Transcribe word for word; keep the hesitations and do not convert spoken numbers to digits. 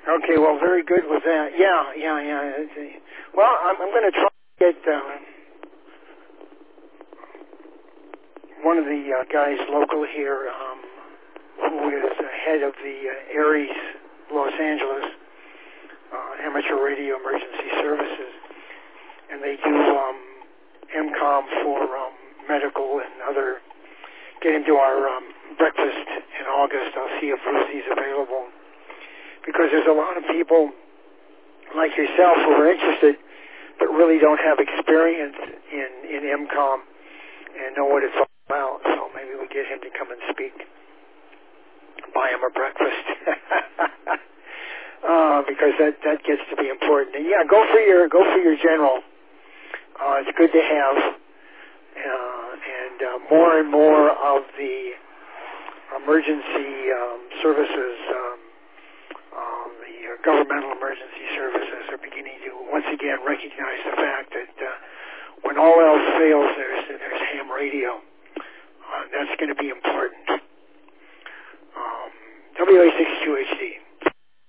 Okay, well, very good with that. Yeah, yeah, yeah. Well, I'm, I'm going to try to get uh, one of the uh, guys local here um, who is uh, head of the uh, ARES Los Angeles uh, Amateur Radio Emergency Services, and they do um, M COM for um, medical and other. Get him to our um, breakfast in August. I'll see if Lucy's available, because there's a lot of people like yourself who are interested but really don't have experience in, in M COM and know what it's all about. So maybe we get him to come and speak, buy him a breakfast, uh, because that, that gets to be important. And yeah, go for your go for your general. Uh, it's good to have, uh, and uh, more and more of the emergency um, services. Um, Um, the uh, governmental emergency services are beginning to once again recognize the fact that uh, when all else fails, there's there's ham radio. Uh, that's going to be important.